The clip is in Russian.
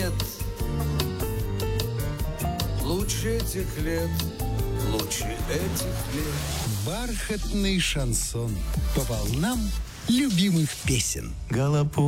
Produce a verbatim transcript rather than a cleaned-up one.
нет лучше этих лет, лучше этих лет. Бархатный шансон по волнам любимых песен. Галопу